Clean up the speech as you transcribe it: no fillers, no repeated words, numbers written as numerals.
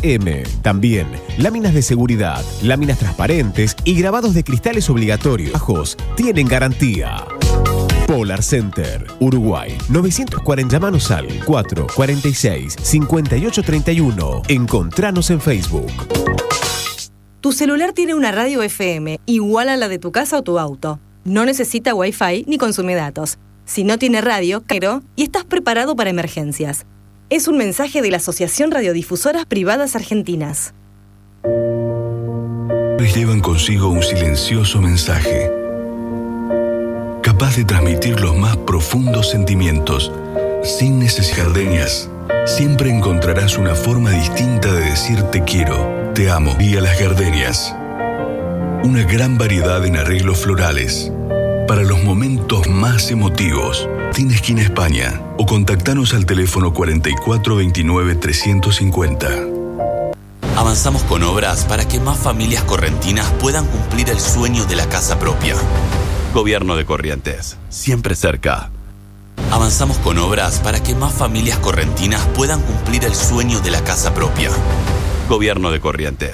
M. También láminas de seguridad, láminas transparentes y grabados de cristales obligatorios. Bajos tienen garantía. Polar Center, Uruguay, 940. Llámanos al 446-5831. Encontranos en Facebook. Tu celular tiene una radio FM igual a la de tu casa o tu auto. No necesita Wi-Fi ni consume datos. Si no tiene radio, pero y estás preparado para emergencias. Es un mensaje de la Asociación Radiodifusoras Privadas Argentinas. Llevan consigo un silencioso mensaje, capaz de transmitir los más profundos sentimientos, sin necesidad. Gardenias, siempre encontrarás una forma distinta de decir te quiero, te amo. Vía Las Gardenias. Una gran variedad en arreglos florales para los momentos más emotivos. Tienes que ir a España o contactanos al teléfono 4429-350. Avanzamos con obras para que más familias correntinas puedan cumplir el sueño de la casa propia. Gobierno de Corrientes, siempre cerca. Avanzamos con obras para que más familias correntinas puedan cumplir el sueño de la casa propia. Gobierno de Corrientes,